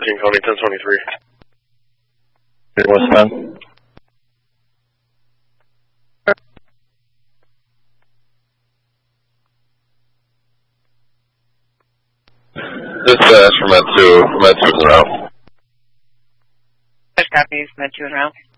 King County 1023. Westbound. Dispatch for Med 2 en route. Dispatch copies, Med 2 en route.